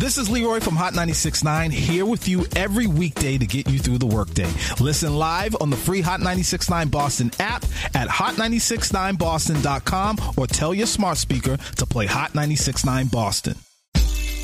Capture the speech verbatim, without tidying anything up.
This is Leroy from Hot ninety-six point nine, here with you every weekday to get you through the workday. Listen live on the free Hot ninety-six point nine Boston app at hot ninety-six nine boston dot com or tell your smart speaker to play Hot ninety-six point nine Boston.